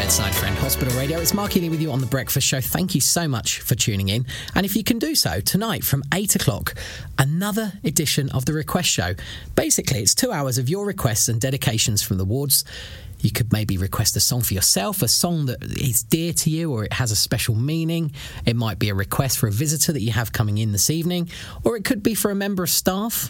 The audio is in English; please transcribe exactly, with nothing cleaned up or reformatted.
Bedside Friend Hospital Radio. It's Mark Healy with you on The Breakfast Show. Thank you so much for tuning in. And if you can do so, tonight from eight o'clock, another edition of The Request Show. Basically, it's two hours of your requests and dedications from the wards. You could maybe request a song for yourself, a song that is dear to you or it has a special meaning. It might be a request for a visitor that you have coming in this evening, or it could be for a member of staff.